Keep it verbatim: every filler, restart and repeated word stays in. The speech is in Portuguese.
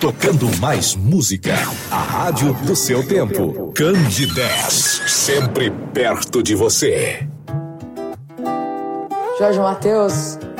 tocando mais música. A rádio do seu tempo. Candidez, sempre perto de você. Jorge Mateus,